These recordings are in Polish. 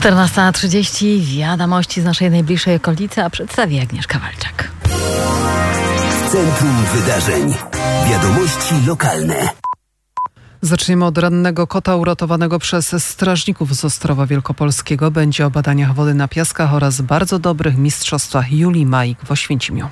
14:30. Wiadomości z naszej najbliższej okolicy, a przedstawi Agnieszka Walczak. Centrum Wydarzeń. Wiadomości lokalne. Zaczniemy od rannego kota uratowanego przez strażników z Ostrowa Wielkopolskiego. Będzie o badaniach wody na piaskach oraz bardzo dobrych mistrzostwach Julii Maik w Oświęcimiu.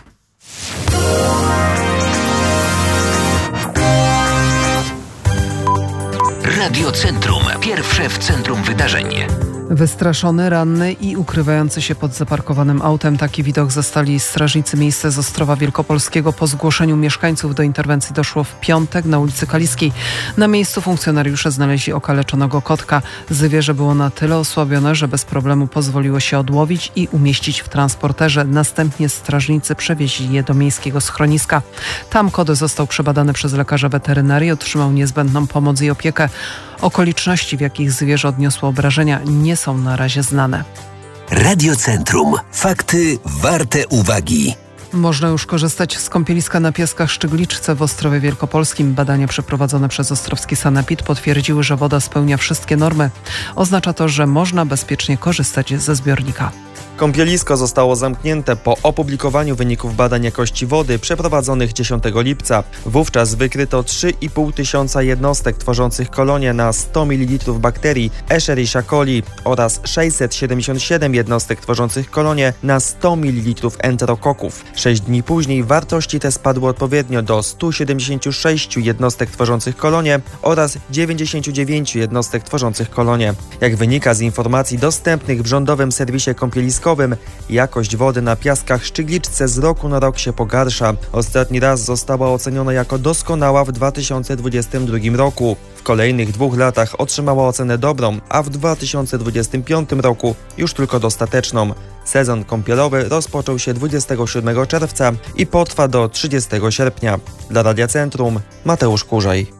Radio Centrum. Pierwsze w centrum wydarzeń. Wystraszony, ranny i ukrywający się pod zaparkowanym autem. Taki widok zastali strażnicy miejsce z Ostrowa Wielkopolskiego. Po zgłoszeniu mieszkańców do interwencji doszło w piątek na ulicy Kaliskiej. Na miejscu funkcjonariusze znaleźli okaleczonego kotka. Zwierzę było na tyle osłabione, że bez problemu pozwoliło się odłowić i umieścić w transporterze. Następnie strażnicy przewieźli je do miejskiego schroniska. Tam kot został przebadany przez lekarza weterynarii, otrzymał niezbędną pomoc i opiekę. Okoliczności, w jakich zwierzę odniosło obrażenia, nie są na razie znane. Radio Centrum. Fakty warte uwagi. Można już korzystać z kąpieliska na Piaskach Szczygliczce w Ostrowie Wielkopolskim. Badania przeprowadzone przez ostrowski sanepid potwierdziły, że woda spełnia wszystkie normy. Oznacza to, że można bezpiecznie korzystać ze zbiornika. Kąpielisko zostało zamknięte po opublikowaniu wyników badań jakości wody przeprowadzonych 10 lipca. Wówczas wykryto 3,5 tysiąca jednostek tworzących kolonie na 100 ml bakterii Escherichia coli oraz 677 jednostek tworzących kolonie na 100 ml enterokoków. 6 dni później wartości te spadły odpowiednio do 176 jednostek tworzących kolonie oraz 99 jednostek tworzących kolonie. Jak wynika z informacji dostępnych w rządowym serwisie kąpieliskowym, jakość wody na Piaskach Szczygliczce z roku na rok się pogarsza. Ostatni raz została oceniona jako doskonała w 2022 roku. W kolejnych 2 latach otrzymała ocenę dobrą, a w 2025 roku już tylko dostateczną. Sezon kąpielowy rozpoczął się 27 czerwca i potrwa do 30 sierpnia. Dla Radia Centrum Mateusz Kurzej.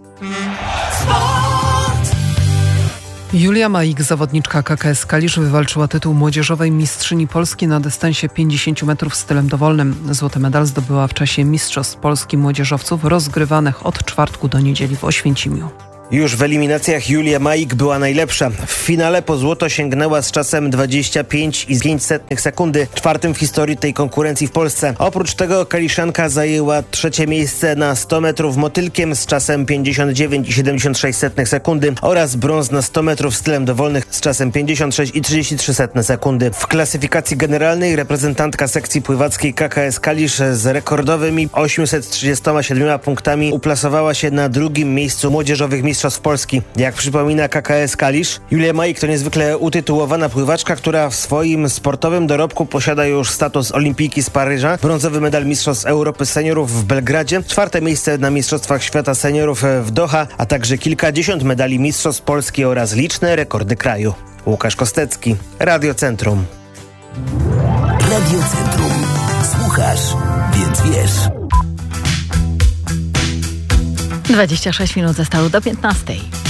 Julia Maik, zawodniczka KKS Kalisz, wywalczyła tytuł młodzieżowej mistrzyni Polski na dystansie 50 metrów stylem dowolnym. Złoty medal zdobyła w czasie Mistrzostw Polski młodzieżowców rozgrywanych od czwartku do niedzieli w Oświęcimiu. Już w eliminacjach Julia Maik była najlepsza. W finale po złoto sięgnęła z czasem 25,05 sekundy, 4. w historii tej konkurencji w Polsce. Oprócz tego kaliszanka zajęła 3. miejsce na 100 metrów motylkiem z czasem 59,76 sekundy oraz brąz na 100 metrów stylem dowolnych z czasem 56,33 sekundy. W klasyfikacji generalnej reprezentantka sekcji pływackiej KKS Kalisz z rekordowymi 837 punktami uplasowała się na 2. miejscu młodzieżowych mistrzostw Polski. Jak przypomina KKS Kalisz, Julia Maik to niezwykle utytułowana pływaczka, która w swoim sportowym dorobku posiada już status olimpijki z Paryża, brązowy medal Mistrzostw Europy Seniorów w Belgradzie, 4. miejsce na Mistrzostwach Świata Seniorów w Doha, a także kilkadziesiąt medali Mistrzostw Polski oraz liczne rekordy kraju. Łukasz Kostecki, Radio Centrum. Radio Centrum. Słuchasz, więc wiesz. 26 minut zostało do 15.